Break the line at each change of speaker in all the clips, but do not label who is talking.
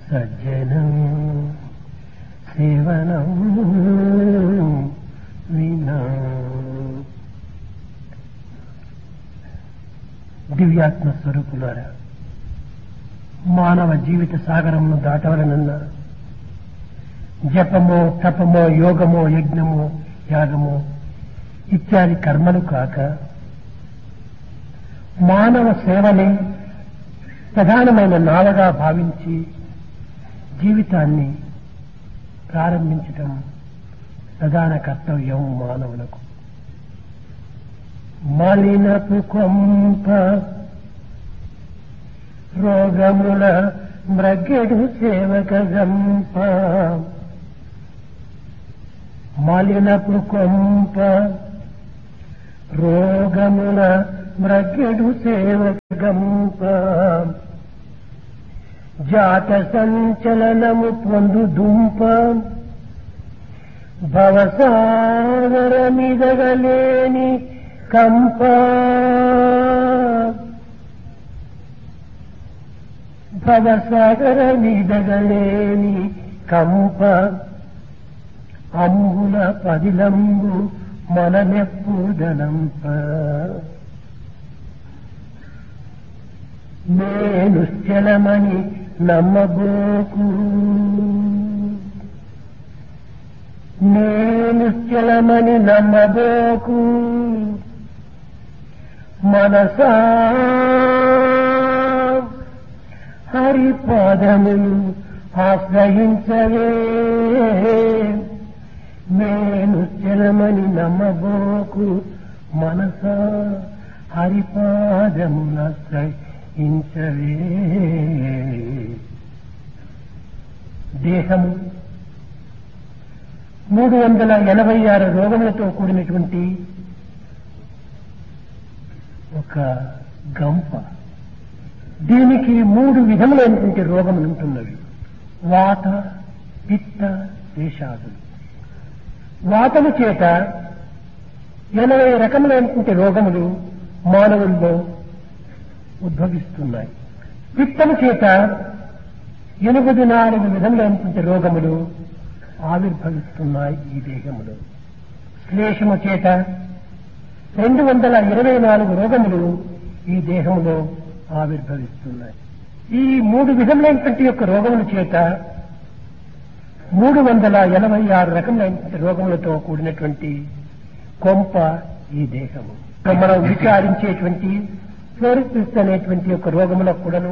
సజ్జనం సేవనం వినా. దివ్యాత్మ స్వరూపులారా, మానవ జీవిత సాగరమును దాటవలనన్నా జపమో తపమో యోగమో యజ్ఞమో యాగమో ఇత్యాది కర్మలు కాక మానవ సేవని ప్రధానమైన నావగా భావించి జీవితాన్ని ప్రారంభించటం ప్రధాన కర్తవ్యం మానవులకు. మలినపు కొంప రోగముల మ్రగ్గెడు సేవక గంప. మలినపు కొంప రోగముల మ్రగ్గెడు సేవక గంప. జాత సంచలనము పొందు దుంప భవసాగర మిదగలేని కంప. భవసాగర మిదగలేని కంప. అంబుల పదిలంబు మనమెప్పుదలంప. నేను చలమని నమ్మబోకు. నేను చలమని నమ్మబోకు. మనసా హరిపాదములు ఆశ్రయించవే. నేను చలమని నమ్మబోకు. మనసా హరిపాదములు ఆశ్రయించవే. దేహము 386 రోగములతో కూడినటువంటి ఒక గంప. దీనికి 3 విధములైనటువంటి రోగములు ఉంటున్నవి: వాత, పిత్త, దేశాదులు. వాతము చేత 80 రకములైనటువంటి రోగములు మానవుల్లో ఉద్భవిస్తున్నాయి. పిత్తము చేత 84 విధములైనటువంటి రోగములు ఆవిర్భవిస్తున్నాయి ఈ దేహములో. శ్లేషము చేత 224 రోగములు ఈ దేహములో ఆవిర్భవిస్తున్నాయి. ఈ 3 విధములైనటువంటి యొక్క రోగముల చేత 386 రకములైనటువంటి రోగములతో కూడినటువంటి కొంప ఈ దేహము. మనం విచారించేటువంటి ఫ్లోరిసిస్ అనేటువంటి యొక్క రోగములకు కూడాను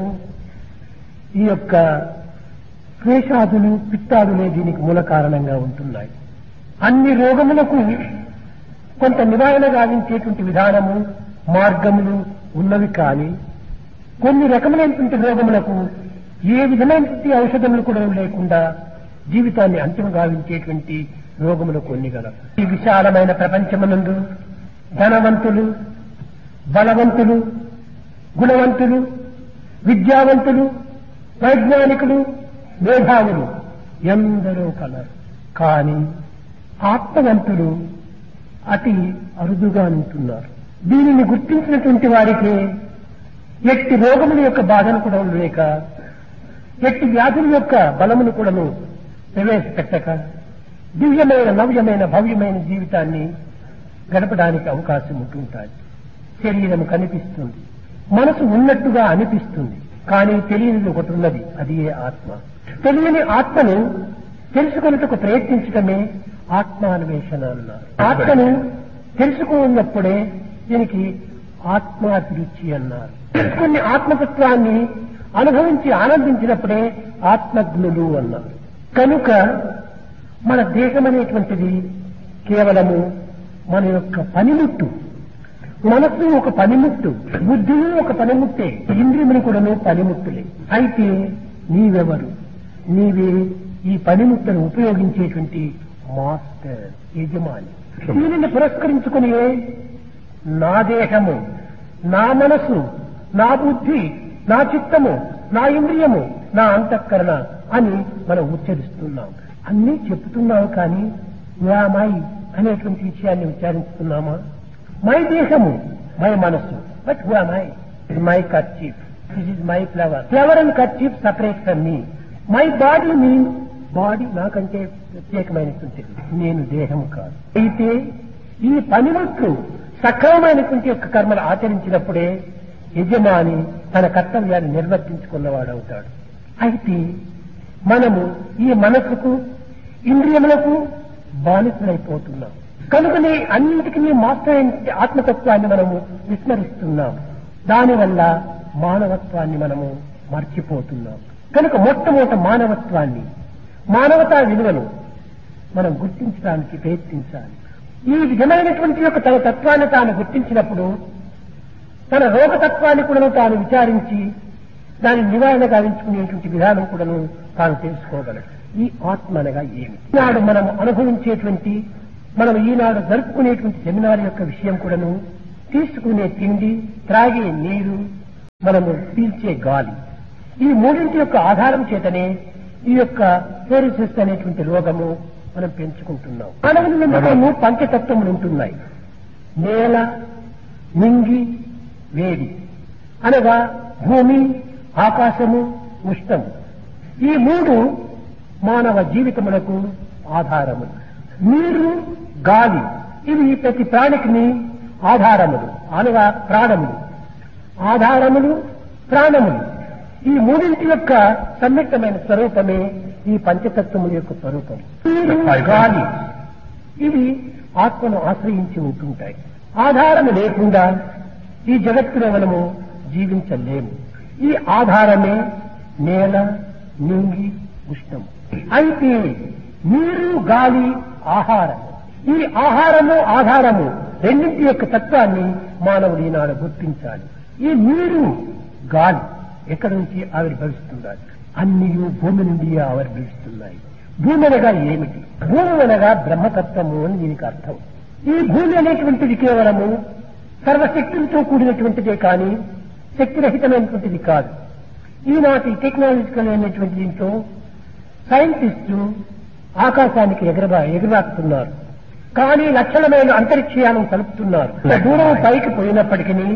ఈ యొక్క క్లేశాదులు, పిత్తాదులే దీనికి మూల కారణంగా ఉంటున్నాయి. అన్ని రోగములకు కొంత నివారణ గావించేటువంటి విధానము, మార్గములు ఉన్నవి. కానీ కొన్ని రకములైనటువంటి రోగములకు ఏ విధమైనటువంటి ఔషధములు కూడా లేకుండా జీవితాన్ని అంతిమ గావించేటువంటి రోగములు కొన్ని గలవు. ఈ విశాలమైన ప్రపంచమునందు ధనవంతులు, బలవంతులు, గుణవంతులు, విద్యావంతులు, వైజ్ఞానికులు, మేధావులు ఎందరో కలరు. కానీ ఆత్మవంతులు అతి అరుదుగా ఉంటున్నారు. దీనిని గుర్తించినటువంటి వారికి ఎట్టి రోగముల యొక్క బాధను కూడా లేక, ఎట్టి వ్యాధుల యొక్క బలమును కూడాను ప్రవేశపెట్టక దివ్యమైన, నవ్యమైన, భవ్యమైన జీవితాన్ని గడపడానికి అవకాశం ఉంటుంటాయి. శరీరము కనిపిస్తుంది, మనసు ఉన్నట్టుగా అనిపిస్తుంది. కానీ తెలియనిది ఒకటి ఉన్నది, అది ఏ ఆత్మ. తెలియని ఆత్మను తెలుసుకొనుటకు ప్రయత్నించడమే ఆత్మాన్వేషణ అన్నారు. ఆత్మను తెలుసుకున్నప్పుడే దీనికి ఆత్మాభిరుచి అన్నారు. తెలుసుకుని ఆత్మతత్వాన్ని అనుభవించి ఆనందించినప్పుడే ఆత్మజ్ఞులు అన్నారు. కనుక మన దేహం అనేటువంటిది కేవలము మన యొక్క పనిముట్టు. మనస్సు ఒక పనిముట్టు, బుద్ధి ఒక పనిముట్టే, ఇంద్రియములు కూడాను పనిముట్టులే. అయితే నీవెవరు? నీవే ఈ పనిముట్టును ఉపయోగించేటువంటి మాస్టర్, యజమాని. దీనిని పురస్కరించుకుని నా దేహము, నా మనసు, నా బుద్ధి, నా చిత్తము, నా ఇంద్రియము, నా అంతఃకరణ అని మనం ఉచ్చరిస్తున్నాం. అన్నీ చెప్తున్నావు, కానీ మై అనేటువంటి విషయాన్ని విచారిస్తున్నామా? మై దేహము, మై మనస్సు, but who am I? My kerchief, this is my flower. Flower and kerchief separate from me. My body means body నాకంటే ప్రత్యేకమైనటువంటిది, నేను దేహం కాదు. అయితే ఈ పనిముట్లు సక్రమమైనటువంటి యొక్క కర్మలు ఆచరించినప్పుడే యజమాని తన కర్తవ్యాన్ని నిర్వర్తించుకున్నవాడవుతాడు. అయితే మనము ఈ మనసుకు ఇంద్రియములకు బానిసలైపోతున్నాం. కనుకనే అన్నింటికీ మాస్టర్ ఆత్మతత్వాన్ని మనము విస్మరిస్తున్నాం. దానివల్ల మానవత్వాన్ని మనము మర్చిపోతున్నాం. కనుక మొట్టమొదట మానవత్వాన్ని, మానవతా విలువను మనం గుర్తించడానికి ప్రయత్నించాలి. ఈ విధమైనటువంటి యొక్క తన తత్వాన్ని తాను గుర్తించినప్పుడు తన రోగతత్వాన్ని కూడా తాను విచారించి దాని నివారణ గావించుకునేటువంటి విధానం కూడాను తాను తెలుసుకోగలడు. ఈ ఆత్మ అనగా ఏమిటి? ఈనాడు మనం అనుభవించేటువంటి, మనం ఈనాడు జరుపుకునేటువంటి సెమినార్ యొక్క విషయం కూడాను తీసుకునే తిండి, త్రాగే నీరు, మనము పీల్చే గాలి, ఈ మూడింటి యొక్క ఆధారం చేతనే ఈ యొక్క ఫ్లోరిసిస్ అనేటువంటి రోగము మనం పెంచుకుంటున్నాం. మానవులలో పంచతత్వములు ఉంటున్నాయి. నేల, నింగి, వేడి అనగా భూమి, ఆకాశము, ఉష్ణము. ఈ మూడు మానవ జీవితములకు ఆధారములు. నీరు, గాలి ఇవి ప్రతి ప్రాణికి ఆధారములు అనగా ప్రాణములు. ఆధారములు, ప్రాణములు ఈ మూడింటి యొక్క సమ్మిళితమైన స్వరూపమే ఈ పంచతత్వముల యొక్క స్వరూపం. నీరు, గాలి ఇవి ఆత్మను ఆశ్రయించి ఉంటుంటాయి. ఆధారము లేకుండా ఈ జగత్తులో మనము జీవించలేము. ఈ ఆధారమే నేల, నింగి, ఉష్ణము. అయితే నీరు, గాలి ఆహారం. ఈ ఆహారము, ఆధారము రెండింటి యొక్క తత్వాన్ని మానవుడు ఈనాడు గుర్తించాలి. ఈ నీరు, గాలి ఎక్కడి నుంచి ఆవిర్భవిస్తున్నారు? అన్నీ భూమి నుండి ఆవిర్భవిస్తున్నాయి. భూమి అనగా ఏమిటి? భూమి అనగా బ్రహ్మతత్వము అని దీనికి అర్థం. ఈ భూమి అనేటువంటిది కేవలము సర్వశక్తులతో కూడినటువంటిదే కానీ శక్తిరహితమైనటువంటిది కాదు. ఈనాటి టెక్నాలజికల్ అయినటువంటి దీంతో సైంటిస్టు ఆకాశానికి ఎగరాకుతున్నారు. కానీ లక్షల మైలు అంతరిక్షయానం కలుపుతున్నారు. దూరం పైకి పోయినప్పటికీ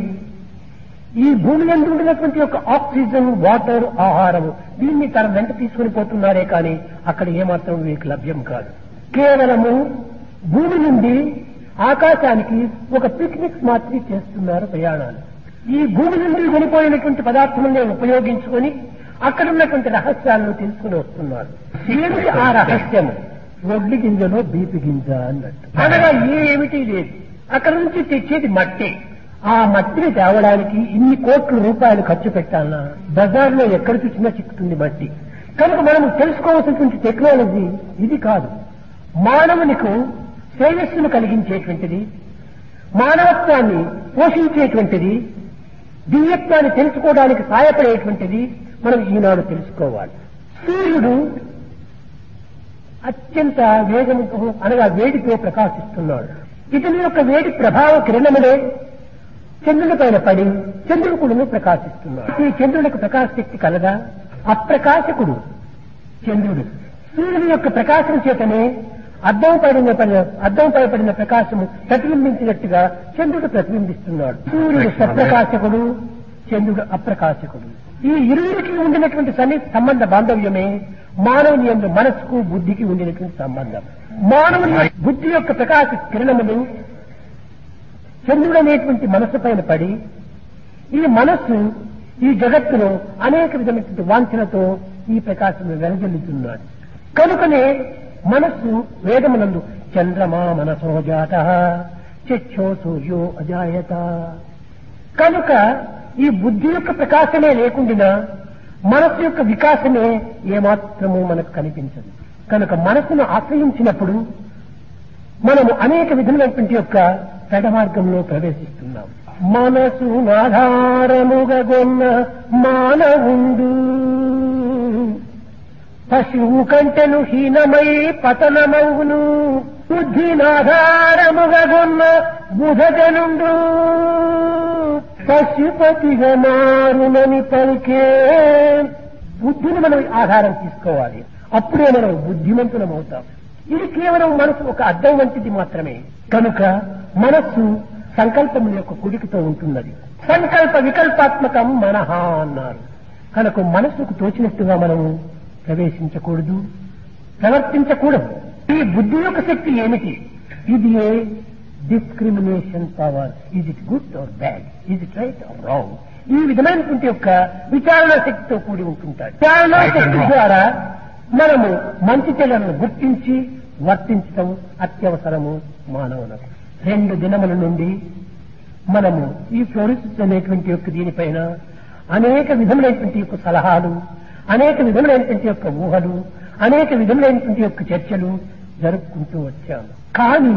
ఈ భూమి యందు ఉండినటువంటి యొక్క ఆక్సిజన్, వాటర్, ఆహారము దీన్ని తన వెంట తీసుకుని పోతున్నారే కానీ అక్కడ ఏమాత్రం వీరికి లభ్యం కాదు. కేవలము భూమి నుండి ఆకాశానికి ఒక పిక్నిక్ మాత్రమే చేస్తున్నారు ప్రయాణాలు. ఈ భూమి నుండి వెళ్ళిపోయినటువంటి పదార్థములను ఉపయోగించుకొని అక్కడ ఉన్నటువంటి రహస్యాలను తెలుసుకుని వస్తున్నారు. ఏమిటి ఆ రహస్యము? వడ్లి గింజలో బీపి గింజ అన్నట్టు. అనగా ఏమిటి లేదు. అక్కడ నుంచి తెచ్చేది మట్టి. ఆ మట్టిని తేవడానికి ఇన్ని కోట్ల రూపాయలు ఖర్చు పెట్టాలన్నా బజార్లో ఎక్కడ చూసినా చిక్కుతుంది మట్టి. కనుక మనం తెలుసుకోవాల్సినటువంటి టెక్నాలజీ ఇది కాదు. మానవునికి శ్రేయస్సును కలిగించేటువంటిది, మానవత్వాన్ని పోషించేటువంటిది, దివ్యత్వాన్ని తెలుసుకోవడానికి సహాయపడేటువంటిది మనం ఈనాడు తెలుసుకోవాలి. సూర్యుడు అత్యంత వేగంతో అనగా వేడితో ప్రకాశిస్తున్నాడు. ఇతని యొక్క వేడి ప్రభావ కిరణములే చంద్రుడి పైన పడి చంద్రుడు కూడా ప్రకాశిస్తున్నాడు. ఈ చంద్రుడికి ప్రకాశ శక్తి కలదా? అప్రకాశకుడు చంద్రుడు. సూర్యుని యొక్క ప్రకాశం చేతనే అద్దం పైపడిన ప్రకాశము ప్రతిబింబించినట్టుగా చంద్రుడు ప్రతిబింబిస్తున్నాడు. సూర్యుడు సప్రకాశకుడు, చంద్రుడు అప్రకాశకుడు. ఈ ఇరువురికి ఉండినటువంటి సంబంధ బాంధవ్యమే మానవుని యందు మనస్సుకు, బుద్ధికి ఉండినటువంటి సంబంధం. మానవుని బుద్ధి యొక్క ప్రకాశ కిరణములు చంద్రుడు అనేటువంటి మనస్సు పైన పడి ఈ మనస్సు ఈ జగత్తులో అనేక విధమైనటువంటి వాంఛనతో ఈ ప్రకాశం వెలజల్లుతున్నాడు. కనుకనే మనస్సు వేదమునందు చంద్రమా మనసో జాత చక్షో సూర్యో అజాయత. కనుక ఈ బుద్ధి యొక్క ప్రకాశమే లేకుండా మనస్సు యొక్క వికాసమే ఏమాత్రము మనకు కనిపించదు. కనుక మనస్సును ఆశ్రయించినప్పుడు మనము అనేక విధమైనటువంటి యొక్క పెడ మార్గంలో ప్రవేశిస్తున్నాం. మనసు ఆధారముగా గొన్న మానవుండు పశువు కంటెను హీనమై పతనమవును. బుద్ధినాధారముగా గొన్న బుధజనుండు పశుపతిగా మారునని పలికే. బుద్ధిని మనం ఆధారం తీసుకోవాలి. అప్పుడే మనం బుద్ధిమంతులం అవుతాం. ఇది కేవలం మనసు ఒక అద్దం వంటిది మాత్రమే. కనుక మనస్సు సంకల్పముల యొక్క కుడికితో ఉంటున్నది. సంకల్ప వికల్పాత్మకం మనహ అన్నారు. కనుక మనస్సుకు తోచినట్టుగా మనము ప్రవేశించకూడదు, ప్రవర్తించకూడదు. ఈ బుద్ధి యొక్క శక్తి ఏమిటి? ఇది ఏ discrimination power. Is it good or bad, is it right are wrong, ఈ విధమైనటువంటి యొక్క విచారణ శక్తితో కూడి ఉంటుంటాడు. విచారణ శక్తి ద్వారా మనము మంచి చెడులను గుర్తించి వర్తించడం అత్యవసరము మానవులకు. 2 దినముల నుండి మనము ఈ ఫ్లోరిసిస్ అనేటువంటి యొక్క దీనిపైన అనేక విధములైనటువంటి యొక్క సలహాలు, అనేక విధములైనటువంటి యొక్క ఊహలు, అనేక విధములైనటువంటి యొక్క చర్చలు జరుపుకుంటూ వచ్చాము. కానీ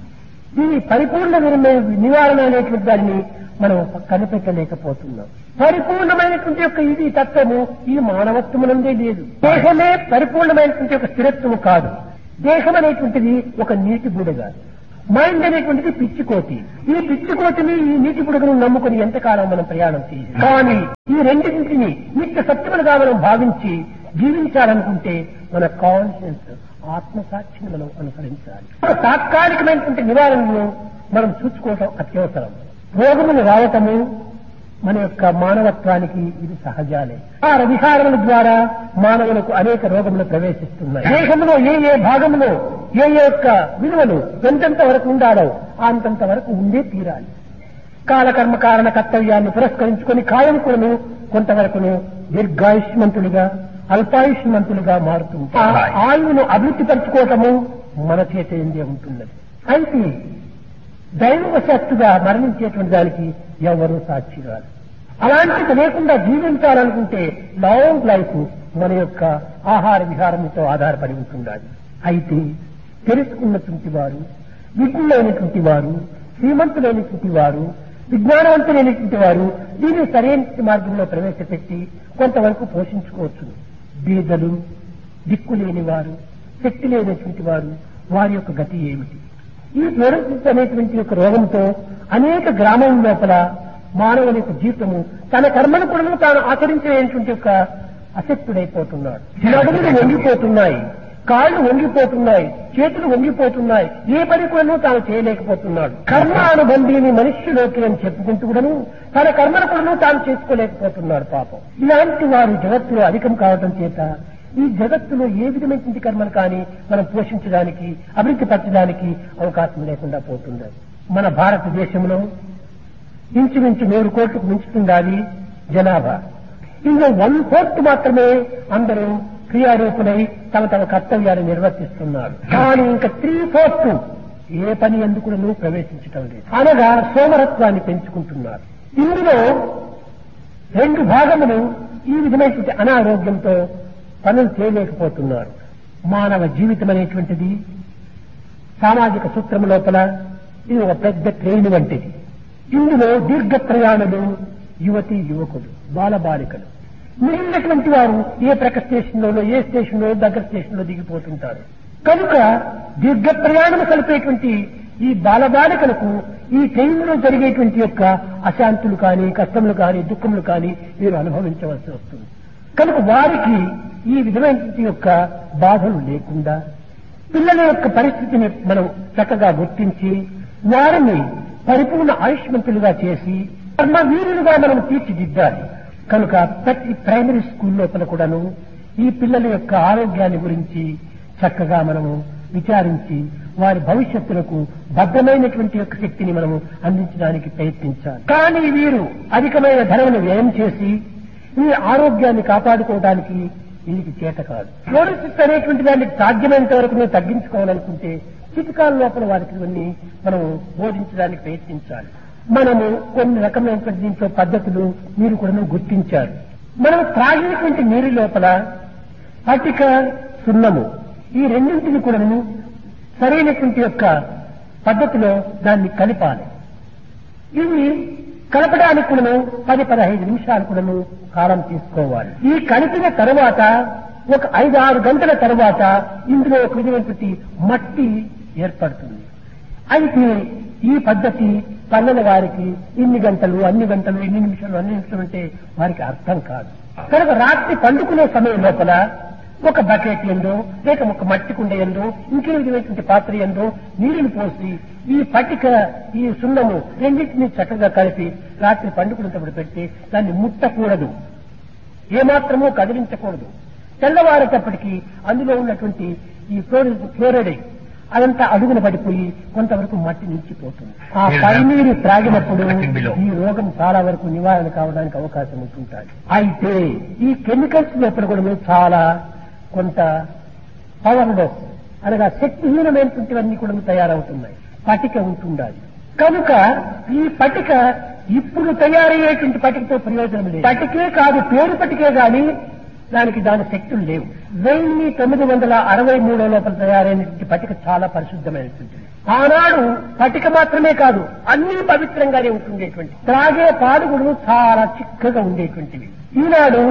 ఈ పరిపూర్ణ నివారణ అనేటువంటి దాన్ని మనం కనిపెట్టలేకపోతున్నాం. పరిపూర్ణమైనటువంటి యొక్క ఇది తత్వము ఈ మానవత్వమునందే లేదు. దేహమే పరిపూర్ణమైనటువంటి ఒక స్థిరత్వము కాదు. దేహం అనేటువంటిది ఒక నీటి బుడగ, మైండ్ అనేటువంటిది పిచ్చికోటి. ఈ పిచ్చికోటిని, ఈ నీటి బుడగను నమ్ముకుని ఎంతకాలం మనం ప్రయాణం చేయాలి. కానీ ఈ రెండింటిని నిత్య సత్యములుగా మనం భావించి జీవించాలనుకుంటే మన కాన్షియన్స్, ఆత్మసాక్షిని మనం అనుసరించాలి. ఒక తాత్కాలికమైనటువంటి నివారణను మనం చూసుకోవటం అత్యవసరం. రోగములు రావటము మన యొక్క మానవత్వానికి ఇది సహజాలే. ఆ విహారముల ద్వారా మానవులకు అనేక రోగములు ప్రవేశిస్తున్నాయి. దేహంలో ఏ ఏ భాగంలో ఏ యొక్క విలువలు ఎంతెంత వరకు ఉండాలో అంతంత వరకు ఉండే తీరాలి. కాలకర్మ కారణ కర్తవ్యాన్ని పురస్కరించుకొని కాయముకులను కొంతవరకును దీర్ఘాయుష్మంతులుగా, అల్పాయుష్మంతులుగా మారుతుంది. ఆ ఆయువును అభివృద్ధి పరచుకోవటము మన చేతే ఉంటున్నది. అయితే దైవవశత్తుగా మరణించేటువంటి దానికి ఎవరూ సాక్షి కాదు. అలాంటిది లేకుండా జీవించాలనుకుంటే లాంగ్ లైఫ్ మన యొక్క ఆహార విహారంతో ఆధారపడి ఉంటుండాలి. అయితే తెలుసుకున్నటువంటి వారు, విజ్ఞులైనటువంటి వారు, శ్రీమంతులైనటువంటి వారు, విజ్ఞానవంతులైనటువంటి వారు దీన్ని సరైన మార్గంలో ప్రవేశపెట్టి కొంతవరకు పోషించుకోవచ్చు. బీదలు, దిక్కులేని వారు, శక్తి లేనటువంటి వారు, వారి యొక్క గతి ఏమిటి? ఈ ఫ్లోరోసిస్ అనేటువంటి యొక్క రోగంతో అనేక గ్రామం లోపల మానవుని యొక్క జీవితము తన కర్మను కూడా తాను ఆచరించేటువంటి యొక్క అశక్తుడైపోతున్నాడు. నడుములు వంగిపోతున్నాయి, కాళ్ళు వంగిపోతున్నాయి, చేతులు వంగిపోతున్నాయి, ఏ పని కూడా తాను చేయలేకపోతున్నాడు. కర్మ అనుబంధిని మనుష్యులోకి అని చెప్పుకుంటూ కూడాను తన కర్మను కూడా తాను చేసుకోలేకపోతున్నాడు. పాపం ఇలాంటి వారు జగత్తులో అధికం కావడం చేత ఈ జగత్తులో ఏ విధమైనటువంటి కర్మలు కానీ మనం పోషించడానికి, అభివృద్ధి పరచడానికి అవకాశం లేకుండా పోతుంది. మన భారతదేశంలో ఇంచుమించు 100 కోట్లకు మించుతుండాలి జనాభా. ఇందులో 1/4 మాత్రమే అందరూ క్రియారూపులై తమ తమ కర్తవ్యాలు నిర్వర్తిస్తున్నారు. కానీ ఇంకా 3/4 ఏ పని ఎందుకు ప్రవేశించటం లేదు. అనగా సోమరత్వాన్ని పెంచుకుంటున్నారు. ఇందులో 2 భాగములు ఈ విధమైనటువంటి అనారోగ్యంతో పనులు చేయలేకపోతున్నారు. మానవ జీవితం అనేటువంటిది సామాజిక సూత్రం లోపల ఇది ఒక పెద్ద ట్రైన్ వంటిది. ఇందులో దీర్ఘ ప్రయాణులు, యువతి యువకులు, బాలబాలికలు, మిగిలినటువంటి వారు ఏ ప్రక్క స్టేషన్లో, ఏ స్టేషన్లో, దగ్గర స్టేషన్లో దిగిపోతుంటారు. కనుక దీర్ఘ ప్రయాణం కలిపేటువంటి ఈ బాలబాలికలకు ఈ ట్రైన్లో జరిగేటువంటి యొక్క అశాంతులు కానీ, కష్టములు కానీ, దుఃఖములు కానీ వీరు అనుభవించవలసి వస్తుంది. కనుక వారికి ఈ విధమైనటువంటి యొక్క బాధలు లేకుండా పిల్లల యొక్క పరిస్థితిని మనం చక్కగా గుర్తించి వారిని పరిపూర్ణ ఆయుష్మంతులుగా చేసి కర్మవీరులుగా మనం తీర్చిదిద్దాలి. కనుక ప్రతి ప్రైమరీ స్కూల్ లోపల కూడాను ఈ పిల్లల యొక్క ఆరోగ్యాన్ని గురించి చక్కగా మనము విచారించి వారి భవిష్యత్తులకు భద్రమైనటువంటి యొక్క శక్తిని మనము అందించడానికి ప్రయత్నించాలి. కానీ వీరు అధికమైన ధనమును వ్యయం చేసి ఈ ఆరోగ్యాన్ని కాపాడుకోవడానికి వీరికి చేత కాదు. ఫ్లోరోసిస్ అనేటువంటి దానికి సాధ్యమైనంత వరకు మేము తగ్గించుకోవాలనుకుంటే చిటికాల లోపల వారికి ఇవన్నీ మనం బోధించడానికి ప్రయత్నించాలి. మనము కొన్ని రకమైనటువంటి దీంట్లో పద్ధతులు మీరు కూడా గుర్తించారు. మనం త్రాగినటువంటి నీరు లోపల పటిక, సున్నము ఈ రెండింటిని కూడా సరైనటువంటి యొక్క పద్ధతిలో దాన్ని కలిపాలి. ఇవి కలపడానికి కూడా 10-15 నిమిషాలు కూడా కాలం తీసుకోవాలి. ఈ కలిపిన తరువాత ఒక 5-6 గంటల తరువాత ఇందులో ఒక విధమైనటువంటి మట్టి ఏర్పడుతుంది. అయితే ఈ పద్ధతి పల్లెల వారికి ఇన్ని గంటలు, అన్ని గంటలు, ఇన్ని నిమిషాలు, అన్ని నిమిషాలు అంటే వారికి అర్థం కాదు. కనుక రాత్రి పండుకునే సమయం లోపల ఒక బకెట్ ఎందో లేక ఒక మట్టి కుండ ఎందో ఇంకే విధమైనటువంటి పాత్ర ఎందో నీళ్లు పోసి ఈ పట్టిక, ఈ సున్నము రెండింటినీ చక్కగా కలిపి రాత్రి పండుకునేటప్పుడు పెట్టి దాన్ని ముట్టకూడదు, ఏమాత్రమూ కదిలించకూడదు. తెల్లవారేటప్పటికీ అందులో ఉన్నటువంటి ఈ ఫ్లోరైడ్ అదంతా అడుగున పడిపోయి కొంతవరకు మట్టి నిలిచిపోతుంది. ఆ పైనీరు త్రాగినప్పుడు ఈ రోగం చాలా వరకు నివారణ కావడానికి అవకాశం ఉంటుంటుంది. అయితే ఈ కెమికల్స్ లోపల కూడా చాలా కొంత పవర్లెస్ అనగా శక్తిహీనమైనటువంటివన్నీ కూడా తయారవుతున్నాయి. పటిక ఉంటుండాలి. కనుక ఈ పటిక ఇప్పుడు తయారయ్యేటువంటి పటికతో ప్రయోజనం లేదు. పటికే కాదు, పేరు పటికే గాని దాని శక్తులు లేవు. 1963 లోపల తయారైనటువంటి పటిక చాలా పరిశుద్ధమైనటువంటిది. ఆనాడు పటిక మాత్రమే కాదు, అన్ని పవిత్రంగానే ఉంటుండేటువంటి, త్రాగే పాలు కూడా చాలా చిక్కగా ఉండేటువంటివి. ఈనాడు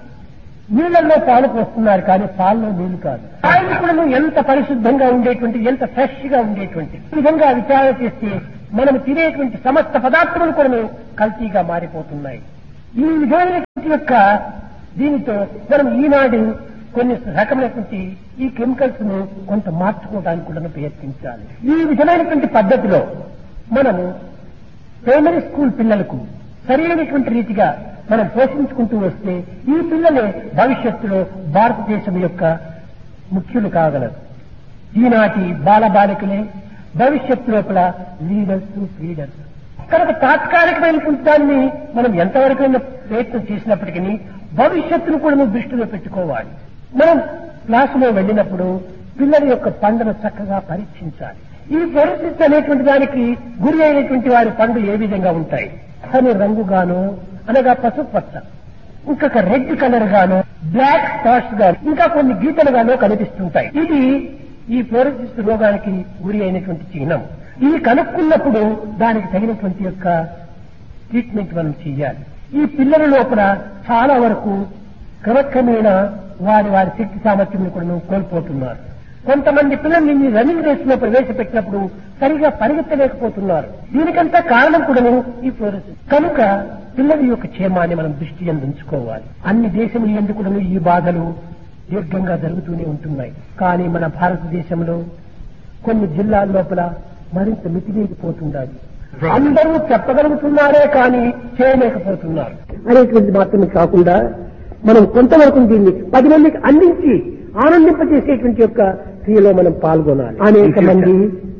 నీళ్లలో పాలు పోస్తున్నారు కానీ పాలలో నీళ్లు కాదు. పాలు కూడా ఎంత పరిశుద్ధంగా ఉండేటువంటి, ఎంత ఫ్రెష్ గా ఉండేటువంటి. ఈ విధంగా విచారణ చేస్తే మనం తినేటువంటి సమస్త పదార్థములు కూడా కల్తీగా మారిపోతున్నాయి. ఈ విధమైనటువంటి యొక్క దీనితో మనం ఈనాడు కొన్ని రకమైనటువంటి ఈ కెమికల్స్ ను కొంత మార్చుకోవడానికి కూడా ప్రయత్నించాలి. ఈ విధమైనటువంటి పద్ధతిలో మనము ప్రైమరీ స్కూల్ పిల్లలకు సరైనటువంటి రీతిగా మనం పోషించుకుంటూ వస్తే ఈ పిల్లలే భవిష్యత్తులో భారతదేశం యొక్క ముఖ్యులు కాగలరు. ఈనాటి బాలబాలికలే భవిష్యత్తు లోపల లీడర్స్, లీడర్స్. కనుక తాత్కాలికమైనటువంటి దాన్ని మనం ఎంతవరకైనా ప్రయత్నం చేసినప్పటికీ భవిష్యత్తును కూడా దృష్టిలో పెట్టుకోవాలి. మనం క్లాసులో వెళ్ళినప్పుడు పిల్లల యొక్క పండును చక్కగా పరీక్షించాలి. ఈ పరిస్థితి అనేటువంటి దానికి గురి అయినటువంటి వారి పండ్లు ఏ విధంగా ఉంటాయి అని రంగుగాను, అనగా పసుపు పచ్చ, ఇంకొక రెడ్ కలర్ గాను, బ్లాక్ స్పాట్స్ గాను, ఇంకా కొన్ని గీతలుగానో కనిపిస్తుంటాయి. ఇది ఈ ఫ్లోరోసిస్ రోగానికి గురి అయినటువంటి చిహ్నం. ఇది కనుక్కున్నప్పుడు దానికి తగినటువంటి యొక్క ట్రీట్మెంట్ మనం చేయాలి. ఈ పిల్లల లోపల చాలా వరకు క్రమక్రమేణా వారి శక్తి సామర్థ్యం కూడా కోల్పోతున్నారు. కొంతమంది పిల్లల్ని రన్నింగ్ రేస్ లో ప్రవేశపెట్టినప్పుడు సరిగా పరిగెత్తలేకపోతున్నారు. దీనికంతా కారణం కూడా ఈ ఫ్లోరోసిస్. కనుక పిల్లల యొక్క క్షేమాన్ని మనం దృష్టి ఉంచుకోవాలి. అన్ని దేశములు ఎందుకు ఈ బాధలు దీర్ఘంగా జరుగుతూనే ఉంటున్నాయి. కానీ మన భారతదేశంలో కొన్ని జిల్లాల లోపల మరింత మితిమీరిపోతున్నారు. అందరూ చెప్పగలుగుతున్నారే కానీ చేయలేకపోతున్నారు అనేటువంటి మాత్రమే కాకుండా మనం కొంతవరకు దీన్ని 10 మందికి అందించి ఆనందింపజేసేటువంటి యొక్క క్రియలో మనం పాల్గొనాలి. అనేక మంది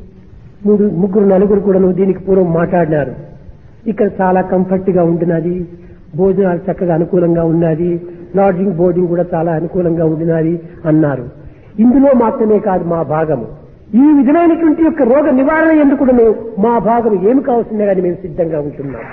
3, 4 కూడా దీనికి పూర్వం మాట్లాడినారు. ఇక్కడ చాలా కంఫర్ట్ గా ఉంటున్నది, భోజనాలు చక్కగా అనుకూలంగా ఉన్నది, లాడ్జింగ్ బోర్డింగ్ కూడా చాలా అనుకూలంగా ఉంటున్నది అన్నారు. ఇందులో మాత్రమే కాదు మా భాగము. ఈ విధమైనటువంటి యొక్క రోగ నివారణ ఎందుకు మా భాగం ఏమి కావాల్సిందే కానీ మేము సిద్ధంగా ఉంటున్నాం.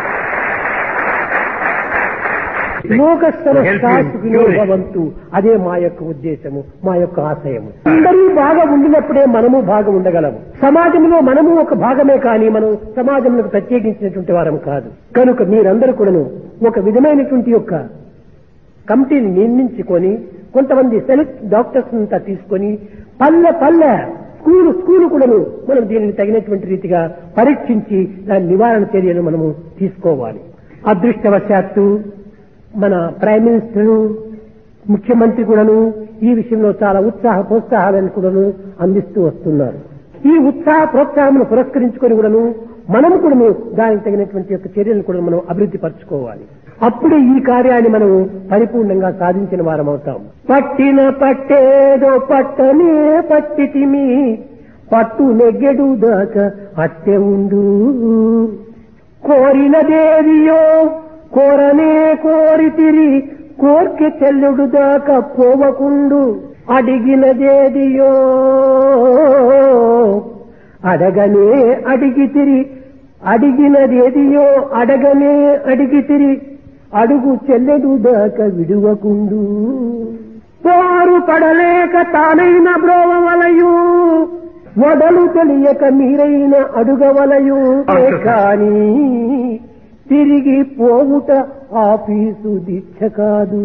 లోకస్థలవంతు అదే మా యొక్క ఉద్దేశము, మా యొక్క ఆశయము. అందరూ బాగా ఉండినప్పుడే మనము భాగం ఉండగలము. సమాజంలో మనము ఒక భాగమే కానీ మనం సమాజంలో ప్రత్యేకించినటువంటి వారం కాదు. కనుక మీరందరూ కూడాను ఒక విధమైనటువంటి యొక్క కమిటీని నిర్మించుకొని కొంతమంది సెలెక్ట్ డాక్టర్స్ అంతా తీసుకొని పల్లె స్కూలు కూడాను మనం దీనిని తగినటువంటి రీతిగా పరీక్షించి దాని నివారణ చర్యలు మనము తీసుకోవాలి. అదృష్టవశాత్తు మన ప్రైమ్ మినిస్టర్, ముఖ్యమంత్రి కూడాను ఈ విషయంలో చాలా ప్రోత్సాహాలను కూడాను అందిస్తూ వస్తున్నారు. ఈ ఉత్సాహ ప్రోత్సాహమును పురస్కరించుకొని కూడాను మనము కూడా దానికి తగినటువంటి యొక్క చర్యలను కూడా మనం అభివృద్ధి పరచుకోవాలి. అప్పుడే ఈ కార్యాన్ని మనం పరిపూర్ణంగా సాధించిన వారం అవుతాం. పట్టిన పట్టేదో పట్టనే పట్టితిమి, పట్టు నెగ్గెడు దాకా అట్టె ఉండు, కోరినదేవియో కోరనే కోరితిరి, కోర్కె చెల్లుడు దాకా పోవకుండు, అడిగినదేదియో అడగనే అడిగితిరి, అడిగినదేదియో అడగనే అడిగితిరి, అడుగు చెల్లెడు దాకా విడువకుండు, పోరు పడలేక తానైన బ్రోవలయు, వదలు తెలియక మీరైన అడుగవలయు, కానీ తిరిగి పోవుట ఆఫీసు దీక్ష కాదు.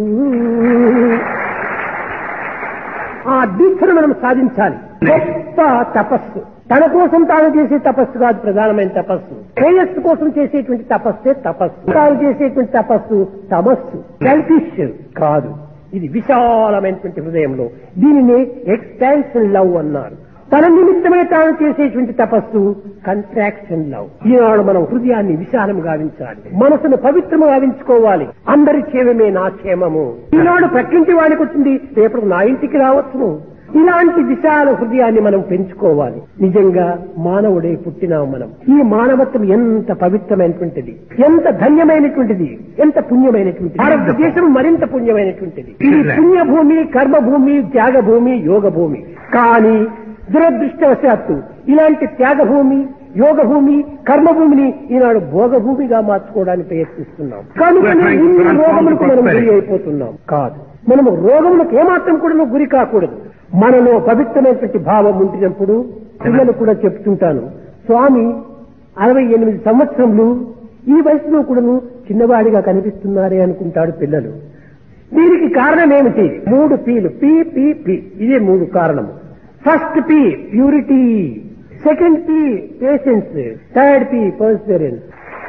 ఆ దీక్షను మనం సాధించాలి. గొప్ప తపస్సు, తన కోసం తాను చేసే తపస్సు కాదు ప్రధానమైన తపస్సు. శ్రేయస్సు కోసం చేసేటువంటి తపస్సే తపస్సు. తాను చేసేటువంటి తపస్సు తమస్సు, సెల్ఫిష్ కాదు. ఇది విశాలమైనటువంటి హృదయంలో. దీనిని ఎక్స్పాన్షన్ లవ్ అన్నారు. తన నిమిత్తమే తాను చేసేటువంటి తపస్సు కంట్రాక్షన్ లవ్. ఈనాడు మనం హృదయాన్ని విశాలం గావించాలి, మనసును పవిత్రము గావించుకోవాలి. అందరి క్షేమమే నా క్షేమము. ఈనాడు ప్రకృతి వాడికి వచ్చింది, రేపు నా ఇంటికి రావచ్చును. ఇలాంటి విశాల హృదయాన్ని మనం పెంచుకోవాలి. నిజంగా మానవుడే పుట్టినాం మనం. ఈ మానవత్వం ఎంత పవిత్రమైనటువంటిది, ఎంత ధన్యమైనటువంటిది, ఎంత పుణ్యమైనటువంటిది. భారతదేశం మరింత పుణ్యమైనటువంటిది. ఇది పుణ్యభూమి, కర్మభూమి, త్యాగభూమి, యోగ భూమి. కానీ దురదృష్టవశాత్తు ఇలాంటి త్యాగభూమి, యోగభూమి, కర్మభూమిని ఈనాడు భోగభూమిగా మార్చుకోవడానికి ప్రయత్నిస్తున్నాం. కనుకనే ఇన్ని రోగములకు మనం గురి అయిపోతున్నాం. కాదు, మనము రోగములకు ఏమాత్రం కూడా గురి కాకూడదు. మనలో పవిత్రమైనటువంటి భావం ఉంటున్నప్పుడు పిల్లలు కూడా చెప్తుంటాను, స్వామి 68 సంవత్సరములు ఈ వయసులో కూడాను చిన్నవాడిగా కనిపిస్తున్నారే అనుకుంటాడు పిల్లలు. దీనికి కారణం ఏమిటి? 3 పీలు, పి. ఇదే 3 కారణము. First P purity, second P patience, third P Perseverance.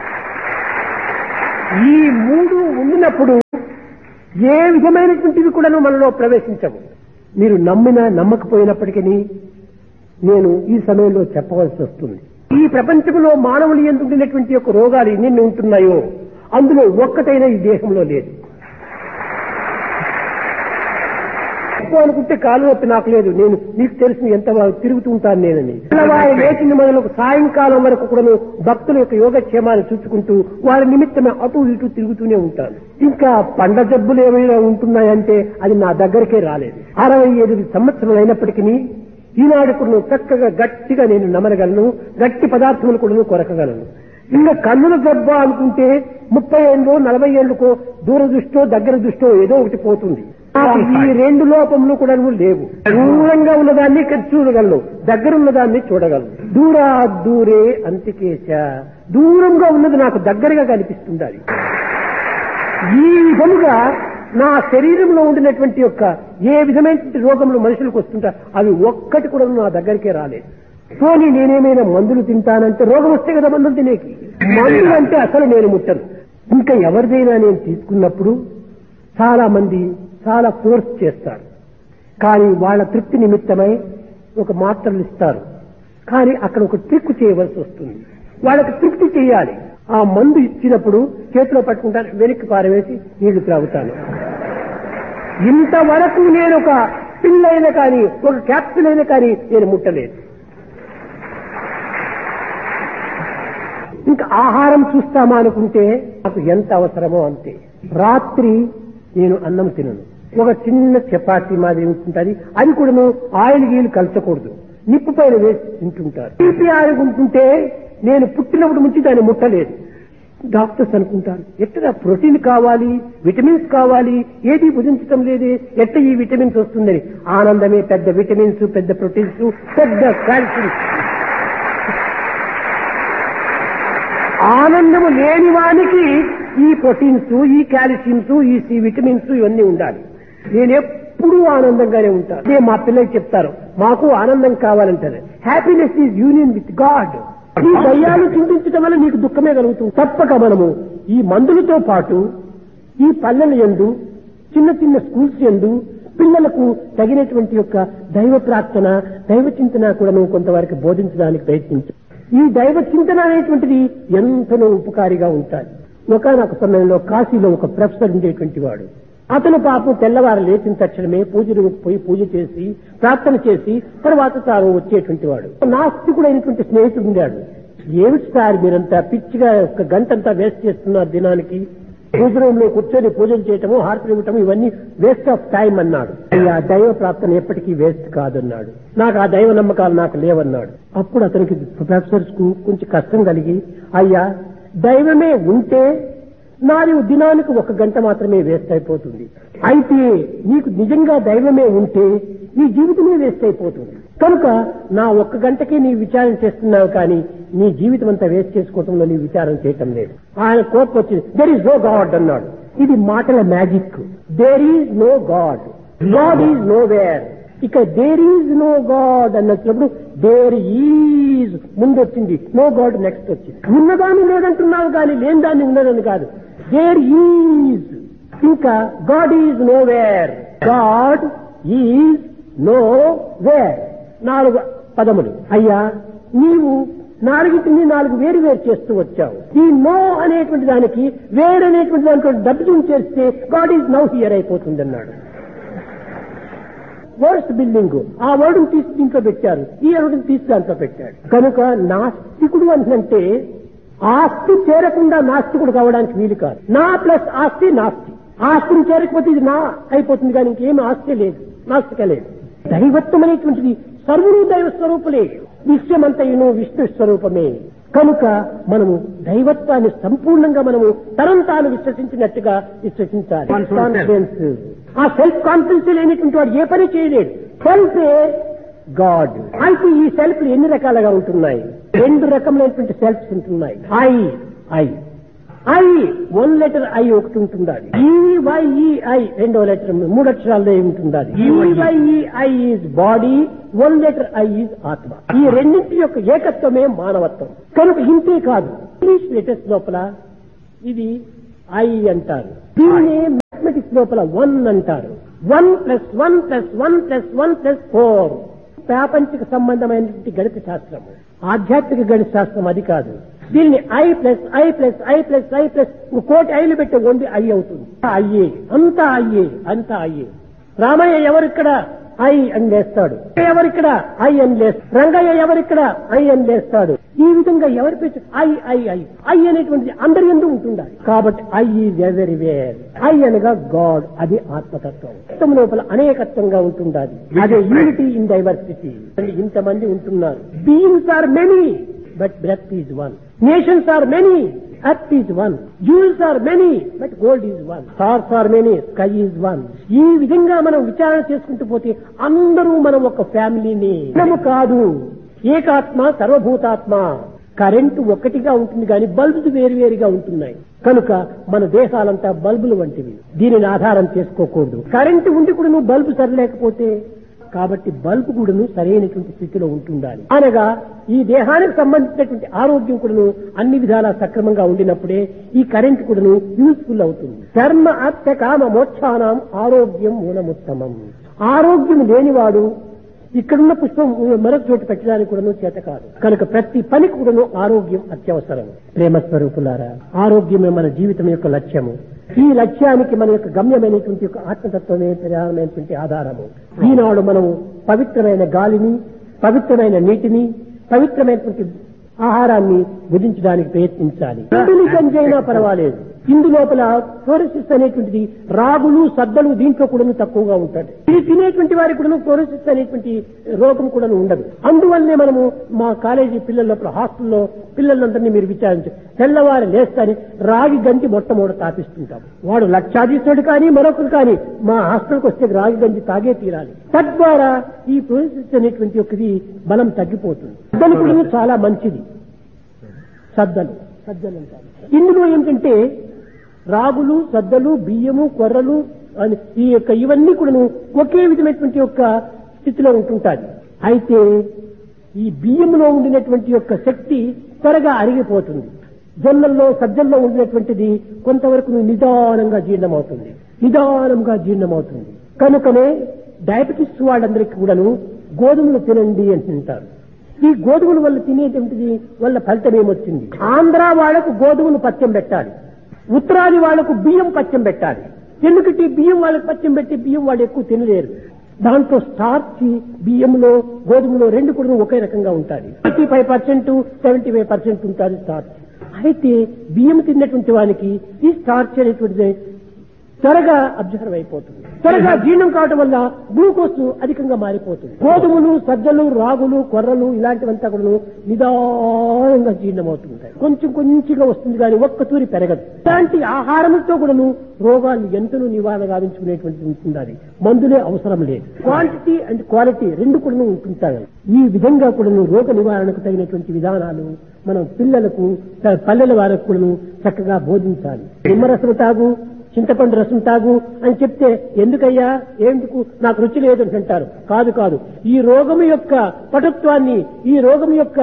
ఈ 3 ఉండినప్పుడు ఏ విధమైనటువంటివి కూడా మనలో ప్రవేశించవు. మీరు నమ్మినా నమ్మకపోయినప్పటికీ నేను ఈ సమయంలో చెప్పవలసి వస్తుంది. ఈ ప్రపంచంలో మానవులు ఎందుకున్నటువంటి యొక్క రోగాలు ఎన్ని ఉంటున్నాయో అందులో ఒక్కటైనా ఈ దేహంలో లేదు. ఎక్కువ అనుకుంటే కాలు నొప్పి నాకు లేదు, నేను నీకు తెలిసిన ఎంత తిరుగుతూ ఉంటాను నేనని. వారి లేచిన మొదలకు సాయంకాలం వరకు కూడా భక్తుల యొక్క యోగక్షేమాలు చూసుకుంటూ వారి నిమిత్తమే అటు ఇటు తిరుగుతూనే ఉంటాను. ఇంకా పండ్ల జబ్బులు ఏమైనా ఉంటున్నాయంటే అది నా దగ్గరికే రాలేదు. 68 సంవత్సరాలు అయినప్పటికీ ఈనాడు కూడా చక్కగా గట్టిగా నేను నమలగలను, గట్టి పదార్థములు కూడా కొరకగలను. ఇంకా కన్నుల జబ్బు అనుకుంటే 30 ఏళ్ళు 40 ఏళ్ళకో దూర దృష్టో దగ్గర దృష్టో ఏదో ఒకటి పోతుంది. ఈ 2 లోపములు కూడా లేవు. దూరంగా ఉన్నదాన్ని చూడగలను, దగ్గర ఉన్నదాన్ని చూడగలను. దూరే అంతికేశ, దూరంగా ఉన్నది నాకు దగ్గరగా కనిపిస్తుంది. ఈ విధముగా నా శరీరంలో ఉండినటువంటి యొక్క ఏ విధమైన రోగములు మనుషులకు వస్తుంటా అవి ఒక్కటి కూడా నా దగ్గరికే రాలేదు. పోనీ నేనేమైనా మందులు తింటానంటే రోగం వస్తే కదా మందులు తినేకి. మందులు అంటే అసలు నేను ముట్టను. ఇంకా ఎవరిదైనా నేను తీసుకున్నప్పుడు చాలా మంది చాలా ఫోర్స్ చేస్తారు. కానీ వాళ్ళ తృప్తి నిమిత్తమై ఒక మాత్రలు ఇస్తారు. కానీ అక్కడ ఒక ట్రిక్ చేయవలసి వస్తుంది. వాళ్ళకి తృప్తి చేయాలి. ఆ మందు ఇచ్చినప్పుడు చేతిలో పట్టుకుంటాను, వెనక్కి పారవేసి నీళ్లు త్రాగుతాను. ఇంతవరకు నేను ఒక పిల్లైనా కానీ ఒక క్యాప్సిల్ అయినా కానీ నేను ముట్టలేదు. ఇంకా ఆహారం చూస్తామా అనుకుంటే నాకు ఎంత అవసరమో అంతే. రాత్రి నేను అన్నం తినను, ఒక చిన్న చపాతీ మాదిరి ఉంటుంటుంది. అది కూడా ఆయిల్ గీలు కలచకూడదు, నిప్పు పైన వేసి తింటుంటారు. తీపి ఆరుగుంటుంటే నేను పుట్టినప్పుడు నుంచి దాన్ని ముట్టలేదు. డాక్టర్స్ అనుకుంటారు ఎట్లా ప్రోటీన్ కావాలి, విటమిన్స్ కావాలి, ఏది భుజించటం లేదే, ఎట్లా ఈ విటమిన్స్ వస్తుందని. ఆనందమే పెద్ద విటమిన్స్, పెద్ద ప్రోటీన్స్, పెద్ద కాల్షియమ్స్. ఆనందము లేని వానికి ఈ ప్రోటీన్స్, ఈ కాల్షియమ్స్, ఈ విటమిన్స్ ఇవన్నీ ఉండాలి. నేనెప్పుడూ ఆనందంగానే ఉంటాను. అదే మా పిల్లలకి చెప్తారు, మాకు ఆనందం కావాలంటారు. Happiness is union with God. ఈ దయ్యాలు చింతించడం వల్ల నీకు దుఃఖమే కలుగుతుంది. తప్పక మనము ఈ మందులతో పాటు ఈ పల్లెల యందు, చిన్న చిన్న స్కూల్స్ యందు పిల్లలకు తగినటువంటి యొక్క దైవ ప్రార్థన, దైవ చింతన కూడా కొంతవరకు బోధించడానికి ప్రయత్నించాం. ఈ దైవ చింతన అనేటువంటిది ఎంతనో ఉపకారిగా ఉంటాయి. ఒకనొక సమయంలో కాశీలో ఒక ప్రొఫెసర్ ఉండేటువంటి వాడు. అతను పాపం తెల్లవారు లేచిన తక్షణమే పూజలకు పోయి పూజ చేసి ప్రార్థన చేసి తర్వాత తాను వచ్చేటువంటి వాడు. నాస్తికుడైనటువంటి స్నేహితుడు ఉండాడు. ఏమిటి సార్ మీరంతా పిచ్చిగా ఒక గంటంతా వేస్ట్ చేస్తున్నారు దినానికి, పూజ రూమ్ లో కూర్చొని పూజలు చేయటము, హారతులు ఇవ్వటము ఇవన్నీ వేస్ట్ ఆఫ్ టైం అన్నాడు. ఆ దైవ ప్రార్థన ఎప్పటికీ వేస్ట్ కాదన్నాడు. నాకు ఆ దైవ నమ్మకాలు నాకు లేవన్నాడు. అప్పుడు అతనికి ప్రొఫెసర్స్ కు కొంచెం కష్టం కలిగి, అయ్యా దైవమే ఉంటే నాది దినానికి 1 గంట మాత్రమే వేస్ట్ అయిపోతుంది. అయితే నీకు నిజంగా దైవమే ఉంటే నీ జీవితమే వేస్ట్ అయిపోతుంది. కనుక నా 1 గంటకే నీ విచారణ చేస్తున్నావు, కానీ నీ జీవితం అంతా వేస్ట్ చేసుకోవటంలో నీ విచారణ చేయటం లేదు. ఆయన కోపం వచ్చింది. దేర్ ఈజ్ నో గాడ్ అన్నాడు. ఇది మాటల magic. There is no God, God is know where. ఇక దేర్ ఈజ్ నో గాడ్ అన్నప్పుడు దేర్ ఈజ్ ముందు వచ్చింది, నో గాడ్ నెక్స్ట్ వచ్చింది. ఉన్నదాన్ని లేదంటున్నావు కానీ లేని దాన్ని ఉన్నదని కాదు. దేర్ ఈజ్, ఇంకా God is know where, God is know where. 4 పదములు. అయ్యా, నీవు నాలుగింటిని నాలుగు వేరు వేరు చేస్తూ వచ్చావు. ఈ నో అనేటువంటి దానికి వేరు అనేటువంటి దాంట్లో డబ్బు చేస్తే గాడ్ ఈజ్ నౌ హియర్ అయిపోతుంది అన్నాడు. వర్డ్స్ బిల్డింగ్ ఆ వర్డ్ని తీసి దీంట్లో పెట్టారు, ఈ వర్డ్ని తీసి దాంట్లో పెట్టాడు. కనుక నాస్తికుడు అంటే ఆస్తి చేరకుండా నాస్తికుడు కావడానికి వీలు కాదు. నా ప్లస్ ఆస్తి నాస్తి. ఆస్తిని చేరకపోతే ఇది నా అయిపోతుంది, కానీ ఇంకేమి ఆస్తి లేదు, నాస్తిక లేదు. దైవత్వం అనేటువంటిది సర్వులు దైవ స్వరూపులే, విశ్వమంతయును విష్ణు స్వరూపమే. కనుక మనము దైవత్వాన్ని సంపూర్ణంగా మనము తరం తాను విశ్వసించినట్టుగా విశ్వసించాలి. కాన్ఫిడెన్స్, ఆ సెల్ఫ్ కాన్ఫిడెన్స్ లేనటువంటి వాడు ఏ పని చేయలేడు. సెల్ఫే గాడ్. అయితే ఈ సెల్ఫ్ ఎన్ని రకాలుగా ఉంటున్నాయి? రెండు రకములైనటువంటి సెల్ఫ్స్ ఉంటున్నాయి. ఐ వన్ లెటర్ ఐ ఒకటి ఉంటుంది. ఈవైఈఐ రెండో లెటర్ మూడు అక్షరాల్లో ఉంటుంది. ఈవైఈఐ is body, one letter I is ఆత్మ. ఈ రెండింటి యొక్క ఏకత్వమే మానవత్వం. కనుక ఇంతే కాదు, ఇంగ్లీష్ లెటర్స్ లోపల ఇది ఐ అంటారు, దీన్ని మ్యాథమెటిక్స్ లోపల 1 అంటారు. 1+1+1+1+4 ప్రాపంచిక సంబంధమైనటువంటి గణిత శాస్త్రం, ఆధ్యాత్మిక గణిత శాస్త్రం అది కాదు. దీన్ని I+I+I+I+ కోటి ఐలు పెట్టి వండి ఐ అవుతుంది. అయ్యే, అంతా అయ్యే. రామయ్య ఎవరిక్కడ? ఐ అని లేస్తాడు. ఎవరిక్కడ? ఐ అని లేస్తాడు. రంగయ్య ఎవరిక్కడ? ఐ అని లేస్తాడు. ఈ విధంగా ఎవరి పేరు ఐ అనేటువంటిది అందరి యందు ఉంటుండాలి. కాబట్టి ఐ ఈజ్ ఎవరీవేర్. ఐ అనగా గాడ్, అది ఆత్మతత్వం. తత్వం లోపల అనేకత్వంగా ఉంటుండాలి. అదే యూనిటీ ఇన్ డైవర్సిటీ. ఇంతమంది ఉంటున్నారు. Beings are many but breath is one. Nations are many, earth is one. Jewels are many but gold is one. Stars are many, sky is one. ఈ విధంగా మనం విచారణ చేసుకుంటూ పోతే అందరూ మనం ఒక ఫ్యామిలీని. మనము కాదు, ఏకాత్మ సర్వభూతాత్మ. కరెంటు ఒక్కటిగా ఉంటుంది కానీ బల్బులు వేరువేరుగా ఉంటున్నాయి. కనుక మన దేహాలంతా బల్బులు వంటివి. దీనిని ఆధారం చేసుకోకూడదు. కరెంటు ఉండి కూడా నువ్వు బల్బు సరిలేకపోతే, కాబట్టి బల్బు కూడాను సరైనటువంటి స్థితిలో ఉంటుండాలి. అనగా ఈ దేహానికి సంబంధించినటువంటి ఆరోగ్యం కూడాను అన్ని విధాలా సక్రమంగా ఉండినప్పుడే ఈ కరెంట్ కూడాను యూస్ఫుల్ అవుతుంది. ధర్మ అర్థ కామ మోక్షానం ఆరోగ్యం మూలముత్తమం. ఆరోగ్యం లేనివాడు ఇక్కడున్న పుష్పం మరొక చోటు పెట్టడానికి కూడాను చేత కాదు. కనుక ప్రతి పని కూడాను ఆరోగ్యం అత్యవసరం. ప్రేమ స్వరూపులారా, ఆరోగ్యమే మన జీవితం యొక్క లక్ష్యము. ఈ లక్ష్యానికి మన యొక్క గమ్యమైనటువంటి యొక్క ఆత్మతత్వమే ప్రధానమైనటువంటి ఆధారము. ఈనాడు మనము పవిత్రమైన గాలిని, పవిత్రమైన నీటిని, పవిత్రమైనటువంటి ఆహారాన్ని భుజించడానికి ప్రయత్నించాలి. గంజైనా పర్వాలేదు. ఇందు లోపల ఫ్లోరోసిస్ అనేటువంటిది రాగులు, సద్దలు దీంట్లో కూడా తక్కువగా ఉంటుంది. ఇది తినేటువంటి వారికి కూడా ఫ్లోరోసిస్ అనేటువంటి రోగం కూడా ఉండదు. అందువల్లనే మనము మా కాలేజీ పిల్లల లోపల హాస్టల్లో పిల్లలందరినీ మీరు విచారించారు, తెల్లవారు లేస్తాని రాగి గంజి మొట్టమొదటి తాపిస్తుంటాం. వాడు లక్షాధీశుడు కానీ మరొకరు కానీ మా హాస్టల్కి వస్తే రాగి గంజి తాగే తీరాలి. తద్వారా ఈ ఫ్లోరోసిస్ అనేటువంటి ఒకటి బలం తగ్గిపోతుంది. సద్దలు కూడా చాలా మంచిది. సద్దలు అంటారు. ఇందులో ఏంటంటే రాగులు, సద్దలు, బియ్యము, కొర్రలు ఈ యొక్క ఇవన్నీ కూడా ఒకే విధమైనటువంటి యొక్క స్థితిలో ఉంటుంటాయి. అయితే ఈ బియ్యంలో ఉండినటువంటి యొక్క శక్తి త్వరగా అరిగిపోతుంది. జొన్నల్లో, సజ్జల్లో ఉండినటువంటిది కొంతవరకు నిదానంగా జీర్ణమవుతుంది. కనుకనే డయాబెటిస్ వాళ్ళందరికీ కూడాను గోధుమలు తినండి అంటుంటారు. ఈ గోధుమల వల్ల తినేటువంటిది వల్ల ఫలితం ఏమొచ్చింది? ఆంధ్ర వాళ్లకు గోధుమలు పచ్చం పెట్టాలి, ఉత్తరాది వాళ్లకు బియ్యం పచ్చం పెట్టాలి. ఎందుకంటే బియ్యం వాళ్ళకి పచ్చం పెట్టి బియ్యం వాళ్ళు ఎక్కువ తినలేరు. దాంట్లో స్టార్చ్ బియ్యంలో, గోధుమలో రెండు కూడా ఒకే రకంగా ఉంటుంది. 35%, 75% ఉంటుంది స్టార్చ్. అయితే బియ్యం తిన్నటువంటి వానికి ఈ స్టార్చ్ అనేటువంటిది త్వరగా అబ్జర్వ్ అయిపోతుంది. త్వరగా జీర్ణం కావటం వల్ల గ్లూకోజ్ అధికంగా మారిపోతుంది. గోధుమలు, సజ్జలు, రాగులు, కొర్రలు ఇలాంటివంతా కూడా నిదానంగా జీర్ణమవుతుంటాయి. కొంచెంగా వస్తుంది కానీ ఒక్కతూరి పెరగదు. ఇలాంటి ఆహారంతో కూడాను రోగాన్ని ఎంతనూ నివారణ గావించుకునేటువంటి ఉంటుంది. మందులే అవసరం లేదు. క్వాంటిటీ అండ్ క్వాలిటీ రెండు కూడా ఉంటుంటాయి. ఈ విధంగా కూడాను రోగ నివారణకు తగినటువంటి విధానాలు మనం పిల్లలకు, పల్లెల వారికి కూడాను చక్కగా బోధించాలి. నిమ్మరసం తాగు, చింతపండు రసం తాగు అని చెప్తే ఎందుకయ్యా, ఎందుకు, నాకు రుచి లేదు అంటారు. కాదు, ఈ రోగం యొక్క పటుత్వాన్ని, ఈ రోగం యొక్క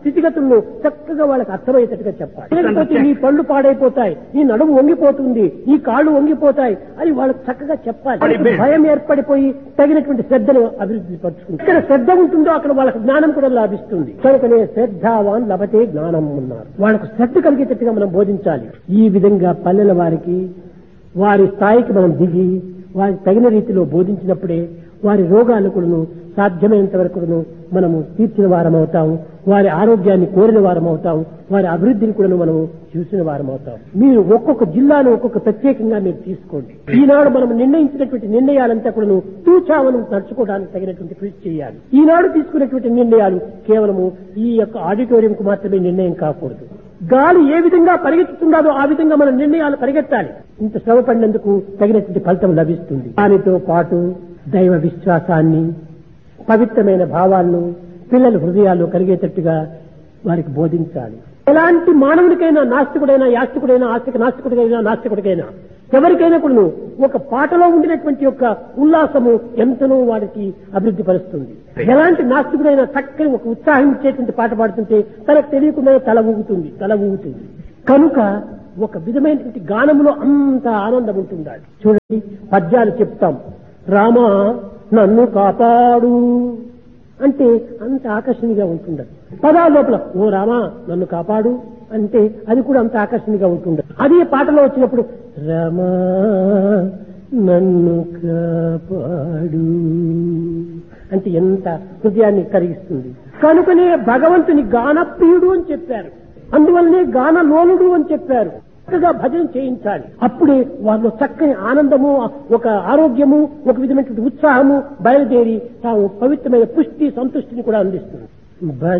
స్థితిగతులను చక్కగా వాళ్ళకి అర్థమయ్యేటట్టుగా చెప్పాలి. లేకపోతే నీ పళ్ళు పాడైపోతాయి, నీ నడుము వంగిపోతుంది, నీ కాళ్ళు వంగిపోతాయి అని వాళ్ళకి చక్కగా చెప్పాలి. భయం ఏర్పడిపోయి తగినటువంటి శ్రద్ధను అభివృద్ధి పరుచుకుంది. ఇక్కడ శ్రద్ధ ఉంటుందో అక్కడ వాళ్ళకి జ్ఞానం కూడా లభిస్తుంది. కనుకనే శ్రద్ధావాన్ లభతే జ్ఞానం ఉన్నారు. వాళ్ళకు శ్రద్ధ కలిగేటట్టుగా మనం బోధించాలి. ఈ విధంగా పల్లెల వారికి వారి స్థాయికి మనం దిగి వారికి తగిన రీతిలో బోధించినప్పుడే వారి రోగాలను సాధ్యమైనంత వరకు మనము తీర్చిన వారం అవుతాం, వారి ఆరోగ్యాన్ని కోరిన వారం అవుతాం, వారి అభివృద్ధిని కూడా మనము చూసిన వారం అవుతాం. మీరు ఒక్కొక్క జిల్లాను ఒక్కొక్క ప్రత్యేకంగా మీరు తీసుకోండి. ఈనాడు మనం నిర్ణయించినటువంటి నిర్ణయాలంతా కూడా తూచావనం నడుచుకోవడానికి తగినటువంటి కృషి చేయాలి. ఈనాడు తీసుకున్నటువంటి నిర్ణయాలు కేవలము ఈ యొక్క ఆడిటోరియంకు మాత్రమే నిర్ణయం కాకూడదు. గాలి ఏ విధంగా పరిగెత్తుతుందో ఆ విధంగా మన నిర్ణయాలు పరిగెత్తాలి. ఇంత శ్రమ పడినందుకు తగినటువంటి ఫలితం లభిస్తుంది. దానితో పాటు దైవ విశ్వాసాన్ని, పవిత్రమైన భావాలను పిల్లల హృదయాల్లో కలిగేటట్టుగా వారికి బోధించాలి. ఎలాంటి మానవుడికైనా, నాస్తికుడైనా, యాస్తికుడైనా, నాస్తికుడికైనా, నాస్తికుడికైనా ఎవరికైనా కూడా ఒక పాటలో ఉండినటువంటి యొక్క ఉల్లాసము ఎంతనో వారికి అభివృద్ధి పరుస్తుంది. ఎలాంటి నాస్తికుడైనా చక్కని ఒక ఉత్సాహం ఇచ్చేటువంటి పాట పాడుతుంటే తనకు తెలియకుండా తల ఊగుతుంది. కనుక ఒక విధమైనటువంటి గానములో అంత ఆనందం ఉంటుంది. చూడండి, పద్యాలు చెప్తాం. రామా నన్ను కాపాడు అంటే అంత ఆకర్షణీయంగా ఉంటుండదు. పదాల లోపల ఓ రామా నన్ను కాపాడు అంటే అది కూడా అంత ఆకర్షణీయంగా ఉంటుండదు. అదే పాటలో వచ్చినప్పుడు రామా నన్ను కాపాడు అంటే ఎంత హృదయాన్ని కరిగిస్తుంది. కనుకనే భగవంతుని గానప్రియుడు అని చెప్పారు. అందువల్లనే గానలోలుడు అని చెప్పారు. చక్కగా భజన చేయించాలి. అప్పుడే వాళ్ళు చక్కని ఆనందము, ఒక ఆరోగ్యము, ఒక విధమైనటువంటి ఉత్సాహము బయలుదేరి తాము పవిత్రమైన పుష్టి సంతృష్టిని కూడా అందిస్తుంది.